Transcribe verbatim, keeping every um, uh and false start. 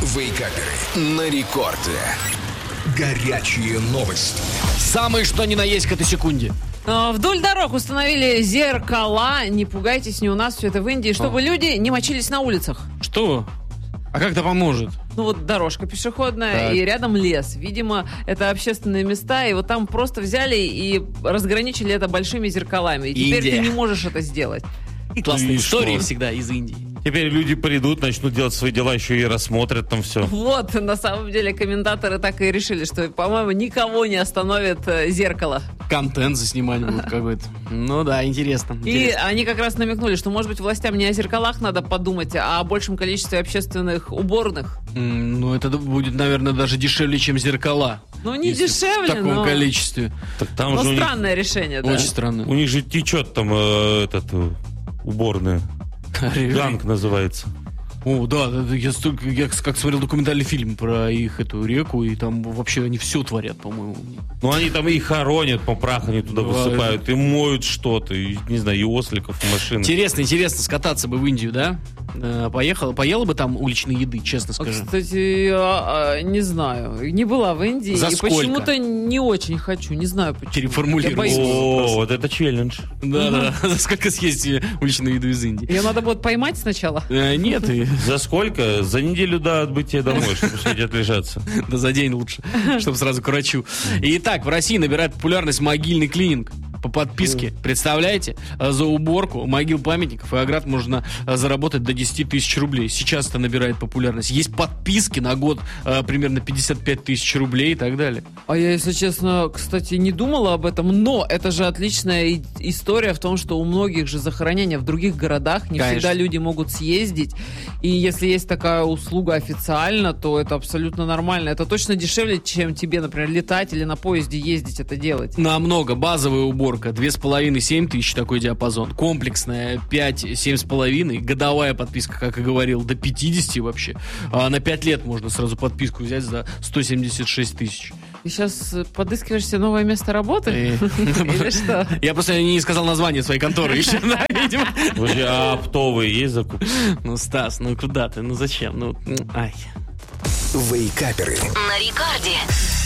Вейкаперы на рекорде. Горячие новости. Самые что ни на есть к этой секунде. Вдоль дорог установили зеркала. Не пугайтесь, не у нас, все это в Индии, чтобы О. люди не мочились на улицах. Что? А как это поможет? Ну вот дорожка пешеходная, так. и рядом лес. Видимо, это общественные места, и вот там просто взяли и разграничили это большими зеркалами. И теперь Индия. ты не можешь это сделать. И классные И истории что? всегда из Индии. Теперь люди придут, начнут делать свои дела, еще и рассмотрят там все. Вот, на самом деле, комментаторы так и решили, что, по-моему, никого не остановит э, зеркало. Контент заснимать будет какой-то. Ну да, интересно. И интересно. Они как раз намекнули, что, может быть, властям не о зеркалах надо подумать, а о большем количестве общественных уборных. Mm, ну, это будет, наверное, даже дешевле, чем зеркала. Ну, не дешевле, в таком но... количестве. Так там но же странное них... решение, да. Очень странное. У них же течет там э, этот э, уборная. Ганг называется. О, да, я, столько, я как смотрел документальный фильм про их эту реку, и там вообще они все творят, по-моему. Ну, они там и хоронят, по прах они туда да, высыпают, это... и моют что-то, и, не знаю, и осликов, и машины. Интересно, интересно скататься бы в Индию, да? Поехала, поела бы там уличной еды, честно скажу. Кстати, я, не знаю, не была в Индии. За и сколько? почему-то не очень хочу, не знаю почему. Переформулировать. О, вот это челлендж. Да-да, за сколько съесть уличную еду из Индии? Ее надо будет поймать сначала? Нет. За сколько? За неделю до отбытия домой, чтобы успеть отлежаться. Да за день лучше, чтобы сразу к врачу. Итак, в России набирает популярность могильный клининг по подписке. Представляете? За уборку могил, памятников и оград можно заработать до десять тысяч рублей. Сейчас это набирает популярность. Есть подписки на год примерно пятьдесят пять тысяч рублей и так далее. А я, если честно, кстати, не думала об этом, но это же отличная история в том, что у многих же захоронения в других городах, не Конечно. всегда люди могут съездить. И если есть такая услуга официально, то это абсолютно нормально. Это точно дешевле, чем тебе, например, летать или на поезде ездить это делать. Намного. Базовая уборка две с половиной - семь тысяч, такой диапазон. Комплексная пять - семь с половиной. Годовая подписка, как и говорил, до пятидесяти вообще. А на пять лет можно сразу подписку взять за сто семьдесят шесть тысяч. Ты сейчас подыскиваешь себе новое место работы? Или что? Я просто не сказал название своей конторы еще, видимо. Подожди, а оптовые есть закупки? Ну, Стас, ну куда ты? Ну зачем? Ну, ай. Вейкаперы на рекорде.